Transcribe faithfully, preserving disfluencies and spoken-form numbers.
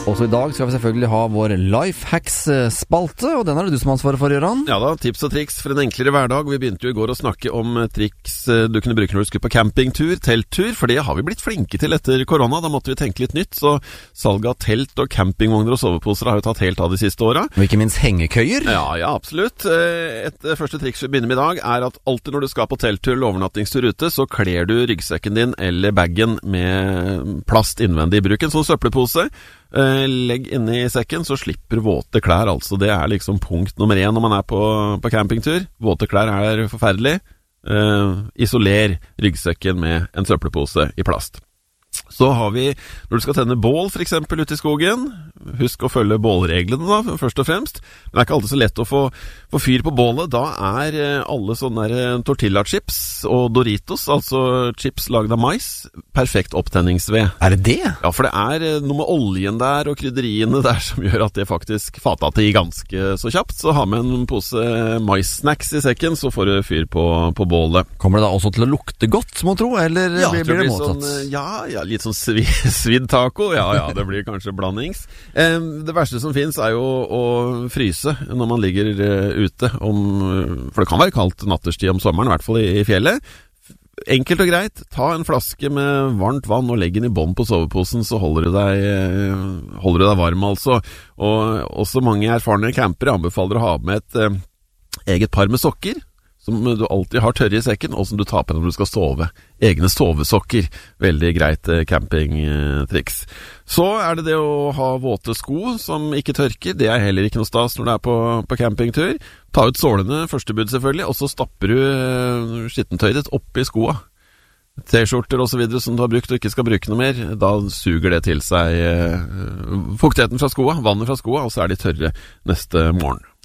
Og så i dag skal vi selvfølgelig ha vår Lifehacks-spalte, og den er det du som har ansvaret for, Gøran. Ja da, tips og triks for en enklere hverdag. Vi begynte jo i går å snakke om triks du kunne bruke når du skulle på campingtur, telttur, for det har vi blitt flinke til etter korona. Da måtte vi tenke litt nytt, så salget av telt og campingvogner og soveposer har jo tatt helt av de siste åra. Og ikke minst hengekøyer. Ja, ja, absolutt. Et første triks vi begynner med i dag er at alltid når du skal på telttur eller overnattingstur ute, så kler du ryggsekken din eller bagen med plast innvendig i bruken, sånn søppelpose. Legg inni sekken, så slipper våte klær, altså. Det er liksom punkt nummer én når man er på, på campingtur. Våte klær er forferdelig. Uh, isoler ryggsekken med en søppelpose i plast. Så har vi, når du skal tenne bål for eksempel ute i skogen, husk å følge bålreglene da, først og fremst. Men det er ikke alltid så lett å få, få fyr på bålet. Da er alle sånne der tortilla-chips og Doritos, altså chips laget av mais, perfekt opptenningsved. Er det det? Ja, for det er noe med oljen der og krydderiene der som gjør at det faktisk fater til ganske så kjapt. Så ha med en pose mais-snacks i sekken, så får du fyr på, på bålet. Kommer det da også til å lukte godt, må tro, eller ja, blir, blir det motsatt? Sånn, ja, ja, litt sånn svi, svidd taco. Ja, ja, det blir kanskje blandings. Eh, det verste som finnes er jo å fryse når man ligger uh, ute om, for det kan være kaldt natterstid om sommeren, i hvert fall i, i fjellet. Enkelt og greit, ta en flaske med varmt vann og legg den i bånd på soveposen, så holder du deg, uh, holder du deg varm, altså. Og også mange erfarne campere anbefaler å ha med et uh, eget par med sokker, som du alltid har tørre i sekken, og som du tar på når du skal sove. Egne sovesokker. Veldig greit campingtriks. Så er det det å ha våte sko som ikke tørker. Det er heller ikke noe stas når du er på, på campingtur. Ta ut sålene, første bud selvfølgelig, og så stapper du skittentøyet ditt oppi skoa. T-skjorter og så videre som du har brukt og ikke skal bruke noe mer, da suger det til seg fuktigheten fra skoa, vannet fra skoa, og så er de tørre neste morgen.